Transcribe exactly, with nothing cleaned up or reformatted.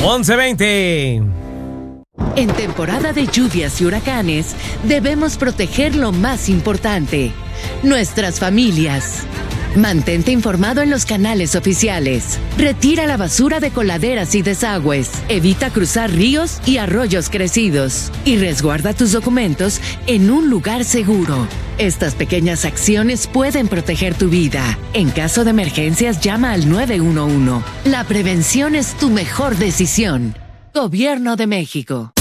once veinte. En temporada de lluvias y huracanes, debemos proteger lo más importante, nuestras familias. Mantente informado en los canales oficiales. Retira la basura de coladeras y desagües. Evita cruzar ríos y arroyos crecidos. Y resguarda tus documentos en un lugar seguro. Estas pequeñas acciones pueden proteger tu vida. En caso de emergencias, llama al nueve uno uno. La prevención es tu mejor decisión. Gobierno de México.